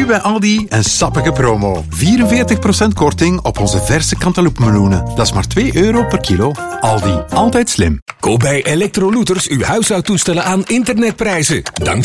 Nu bij Aldi een sappige promo. 44% korting op onze verse cantaloupe-meloenen. Dat is maar €2 per kilo. Aldi, altijd slim. Koop bij Electrolooters uw huishoudtoestellen aan internetprijzen. Dankzij